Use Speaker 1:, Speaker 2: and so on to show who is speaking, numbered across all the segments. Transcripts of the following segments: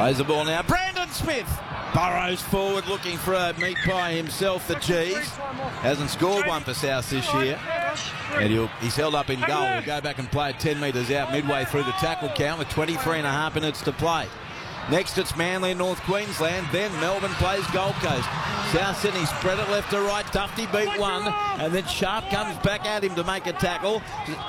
Speaker 1: Plays the ball now. Brandon Smith burrows forward looking for a meat pie himself, the Cheese. Hasn't scored one for South this year. And he's held up in goal. He'll go back and play it 10 metres out midway through the tackle count with 23.5 minutes to play. Next it's Manly and North Queensland. Then Melbourne plays Gold Coast. South Sydney spread it left to right. Tufty beat one. And then Sharp comes back at him to make a tackle.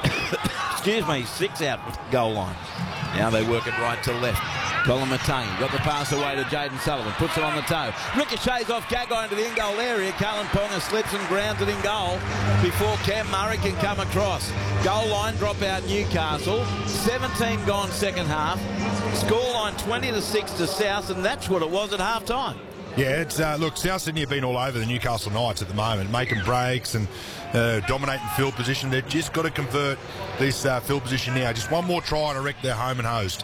Speaker 1: Excuse me, 6 out of the goal line. Now they work it right to left. Colin Matangi got the pass away to Jaden Sullivan. Puts it on the toe. Ricochets off Gagai into the in-goal area. Kalyn Ponga slips and grounds it in goal before Cam Murray can come across. Goal line drop out Newcastle. 17 gone second half. Scoreline 20-6 to South, and that's what it was at half time.
Speaker 2: Yeah, it's look, South Sydney have been all over the Newcastle Knights at the moment, making breaks and dominating field position. They've just got to convert this field position now. Just one more try to wreck their home and host.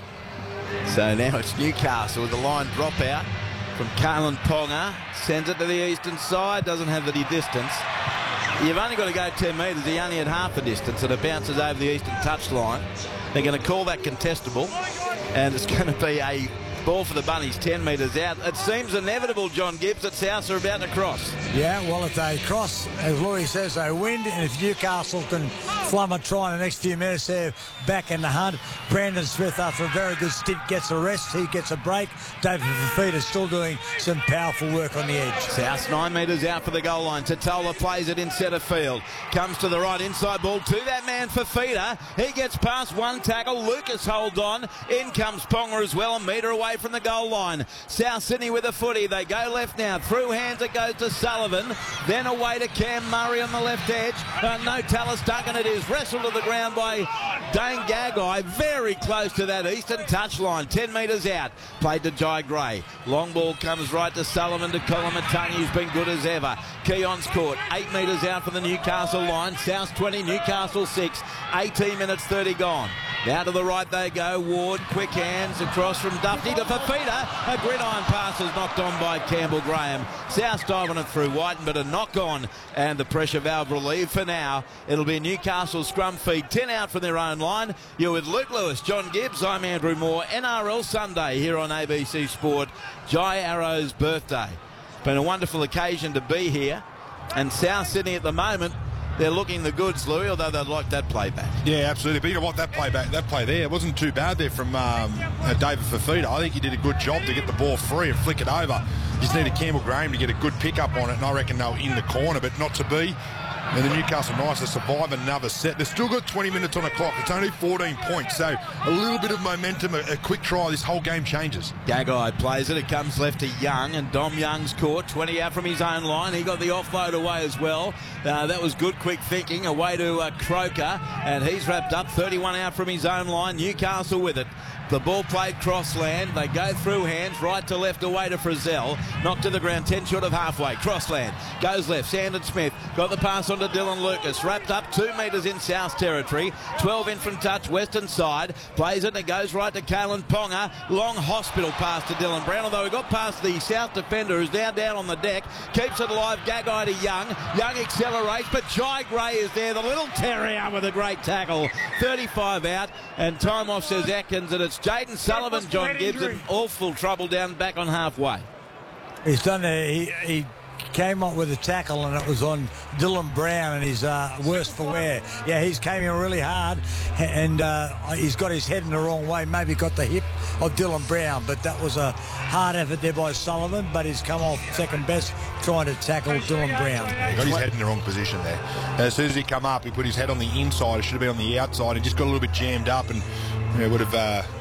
Speaker 1: So now it's Newcastle with the line drop out from Kalyn Ponga. Sends it to the eastern side, doesn't have the distance. You've only got to go 10 metres. He only had half the distance, and it bounces over the eastern touchline. They're going to call that contestable, and it's going to be a ball for the Bunnies 10 metres out. It seems inevitable, John Gibbs, that South are about to cross.
Speaker 3: Yeah, well, if they cross, as Louis says, they win, and if Newcastle can flum a try in the next few minutes, they're back in the hunt. Brandon Smith, after a very good stint, gets a rest. He gets a break. David Fifita still doing some powerful work on the edge.
Speaker 1: South 9 metres out for the goal line. Totola plays it in centre field. Comes to the right, inside ball to that man, Fifita. He gets past one tackle. Lucas holds on. In comes Ponga as well, a metre away from the goal line. South Sydney with a footy. They go left now. Through hands it goes to Sullivan. Then away to Cam Murray on the left edge. No Tallis Duncan it is. Wrestled to the ground by Dane Gagai. Very close to that eastern touchline. 10 metres out. Played to Jai Gray. Long ball comes right to Sullivan to Colin Matangi, who's been good as ever. Keon's caught. 8 metres out from the Newcastle line. South 20, Newcastle 6. 18 minutes 30 gone. Now to the right they go. Ward, quick hands across from Duffy to Fifita. A gridiron pass is knocked on by Campbell Graham. South diving it through Whiten, but a knock on, and the pressure valve relieved for now. It'll be Newcastle scrum feed. 10 out from their own line. You're with Luke Lewis, John Gibbs. I'm Andrew Moore. NRL Sunday here on ABC Sport. Jai Arrow's birthday. It's been a wonderful occasion to be here. And South Sydney at the moment, they're looking the goods, Louis, although they'd like that play back.
Speaker 2: Yeah, absolutely. But you know what, that play there, it wasn't too bad there from David Fifita. I think he did a good job to get the ball free and flick it over. Just needed Campbell Graham to get a good pick up on it, and I reckon they were in the corner, but not to be. And the Newcastle Knights have survived another set. They've still got 20 minutes on the clock. It's only 14 points, so a little bit of momentum, a quick try, this whole game changes.
Speaker 1: Gagai plays it. It comes left to Young, and Dom Young's caught. 20 out from his own line. He got the offload away as well. That was good, quick thinking. Away to Croker, and he's wrapped up. 31 out from his own line. Newcastle with it. The ball played crossland. They go through hands, right to left, away to Frizzell. Knocked to the ground, 10 short of halfway. Crossland goes left. Sandon Smith got the pass on to Dylan Lucas. Wrapped up 2 metres in South territory. 12 in from touch, western side. Plays it and it goes right to Kalyn Ponga. Long hospital pass to Dylan Brown, although he got past the South defender, who's now down on the deck. Keeps it alive. Gagai to Young. Young accelerates, but Jai Gray is there. The little terrier with a great tackle. 35 out, and time off, says Atkins, and it's Jaden Sullivan, John Gibbs, in awful trouble down back on halfway.
Speaker 3: He's done he came up with a tackle, and it was on Dylan Brown, and he's worse for wear. Yeah, he's came in really hard, and he's got his head in the wrong way. Maybe got the hip of Dylan Brown, but that was a hard effort there by Sullivan, but he's come off second best trying to tackle Dylan Brown.
Speaker 2: Yeah, he got his head in the wrong position there. As soon as he come up, he put his head on the inside. It should have been on the outside. He just got a little bit jammed up, and would have,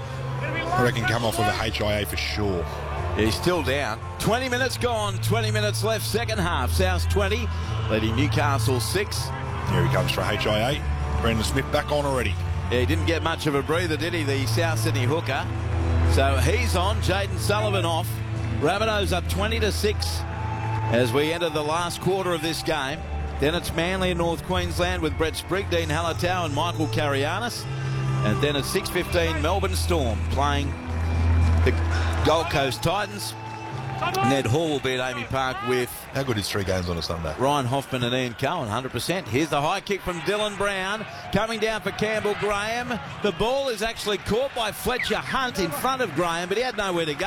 Speaker 2: I reckon, come off with a HIA for sure.
Speaker 1: He's still down. 20 minutes gone, 20 minutes left, second half. South 20, leading Newcastle 6.
Speaker 2: Here he comes for HIA. Brandon Smith back on already.
Speaker 1: Yeah, he didn't get much of a breather, did he, the South Sydney hooker? So he's on, Jaden Sullivan off. Rabbitohs up 20-6 as we enter the last quarter of this game. Then it's Manly and North Queensland with Brett Sprigg, Dean Halatau and Michael Carianis. And then at 6:15, Melbourne Storm playing the Gold Coast Titans. Ned Hall will be at Amy Park with...
Speaker 2: How good is 3 games on a Sunday?
Speaker 1: Ryan Hoffman and Ian Cohen, 100%. Here's the high kick from Dylan Brown. Coming down for Campbell Graham. The ball is actually caught by Fletcher Hunt in front of Graham, but he had nowhere to go.